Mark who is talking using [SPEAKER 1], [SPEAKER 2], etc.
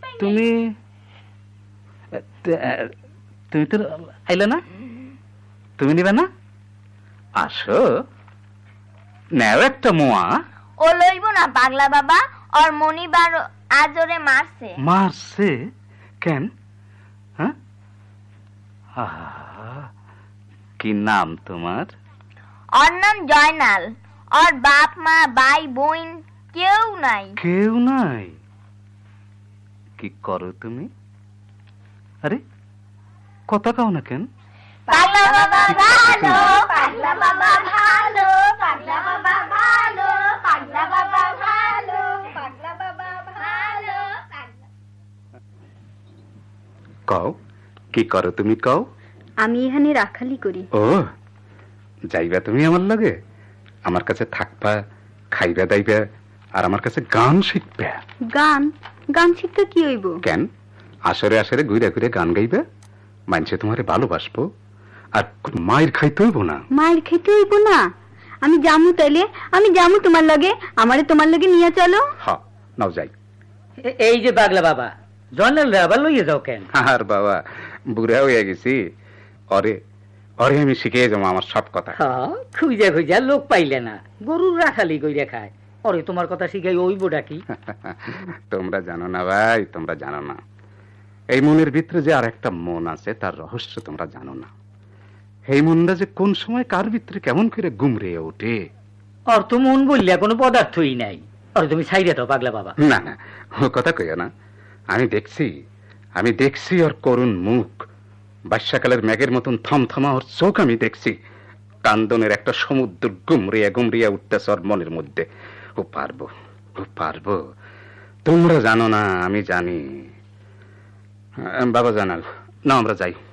[SPEAKER 1] তুমি তুমি তো আইলে না, তুমি নিবে না? আসো, নেও একটা মোয়া।
[SPEAKER 2] ও লইব না পাগলা বাবা, ওর মনিবার আজরে মারছে।
[SPEAKER 1] মারছে কেন? হ্যাঁ, কি নাম তোমার?
[SPEAKER 2] ওর নাম জয়নাল। ওর বাপ মা ভাই বোন কেউ নাই।
[SPEAKER 1] কেউ নাই? কি করো তুমি? আরে কথা কাও না কেন?
[SPEAKER 2] পাগলা বাবা ভালো, পাগলা বাবা ভালো, পাগলা বাবা ভালো, পাগলা বাবা ভালো, পাগলা বাবা ভালো।
[SPEAKER 1] কও, কি করো তুমি কও?
[SPEAKER 3] আমি এখানে রাখালি করি।
[SPEAKER 1] ও, যাইবা তুমি আমার লগে? আমার কাছে থাকবা, খাইবা দাইবা, আর আমার কাছে গান শিখবে।
[SPEAKER 3] গান? গান শিখতে কি হইব?
[SPEAKER 1] কেন, আসরে আসরে ঘুরে ঘুরে গান গাইবে, মানুষে তোমারে ভালোবাসবো, আর মায়ের খাইতে হইব না।
[SPEAKER 3] মায়ের খেতে হইব না? আমি জামু, তাইলে আমি জামু তোমার লগে, আমারে তোমার লগে নিয়ে চলো।
[SPEAKER 1] হ্যাঁ, নাও যাই।
[SPEAKER 4] এই যে পাগলা বাবা, জয়নাল আবার লইয়ে যাও কেন?
[SPEAKER 1] আর বাবা, বুড়া হয়ে গেছি, অরে অরে আমি শিখে যাবো আমার সব কথা।
[SPEAKER 4] খুঁজা খুঁজা লোক পাইলে না, গরুর রাখালি কইরা খায়, অরে তোমার কথা শিখাই ওইবটা কি?
[SPEAKER 1] তোমরা জানো না ভাই, তোমরা জানো না, এই মনের ভিতরে যে আর একটা মন আছে, তার রহস্য তোমরা জানো না। এই মনটা যে কোন সময় কার ভিতরে কেমন করে গুমড়ে ওঠে।
[SPEAKER 4] আর তো মন বললে কোনো পদার্থই নাই, আর তুমি ছাইরে দাও পাগলা বাবা।
[SPEAKER 1] না না, ও কথা কইও না। আমি দেখছি ওর করুণ মুখ, বর্ষাকালের মেঘের মতন থমথমা ওর চোখ আমি দেখছি, কান্দনের একটা সমুদ্র গুমরিয়া গুমরিয়া উঠতেছে ওর মনের মধ্যে। ও পারবো। তোমরা জানো না, আমি জানি। বাবা জানাল না, আমরা যাই।